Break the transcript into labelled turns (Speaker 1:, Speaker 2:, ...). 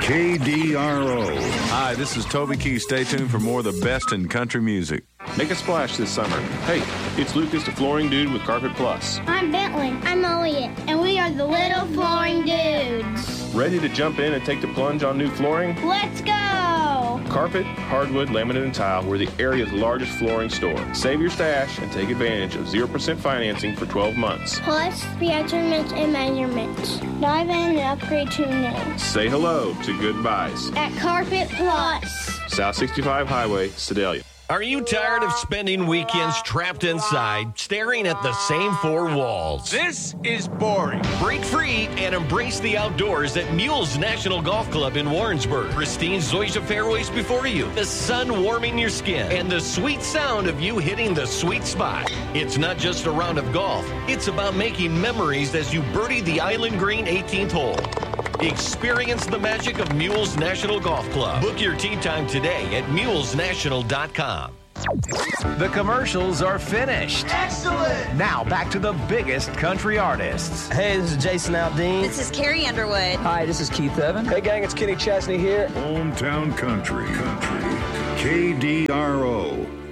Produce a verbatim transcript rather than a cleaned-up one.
Speaker 1: K D R O.
Speaker 2: Hi, this is Toby Keith. Stay tuned for more of the best in country music.
Speaker 3: Make a splash this summer. Hey, it's Lucas, the Flooring Dude with Carpet Plus.
Speaker 4: I'm Bentley. I'm Elliot. And we are the Little Flooring Dudes.
Speaker 3: Ready to jump in and take the plunge on new flooring?
Speaker 4: Let's go!
Speaker 3: Carpet, hardwood, laminate, and tile. We're the area's largest flooring store. Save your stash and take advantage of zero percent financing for twelve months.
Speaker 4: Plus, free estimates and measurements. Dive in and upgrade to new.
Speaker 3: Say hello to good buys.
Speaker 4: At Carpet Plus.
Speaker 3: South sixty-five Highway, Sedalia.
Speaker 5: Are you tired of spending weekends trapped inside, staring at the same four walls?
Speaker 6: This is boring.
Speaker 5: Break free and embrace the outdoors at Mules National Golf Club in Warrensburg. Pristine Zoysia fairways before you, the sun warming your skin, and the sweet sound of you hitting the sweet spot. It's not just a round of golf. It's about making memories as you birdie the Island Green eighteenth hole. Experience the magic of Mules National Golf Club. Book your tee time today at mules national dot com.
Speaker 7: The commercials are finished.
Speaker 8: Excellent!
Speaker 7: Now back to the biggest country artists.
Speaker 9: Hey, this is Jason Aldean.
Speaker 10: This is Carrie Underwood.
Speaker 9: Hi, this is Keith Evan.
Speaker 11: Hey, gang, it's Kenny Chesney here.
Speaker 1: Hometown Country. Country. K D R O.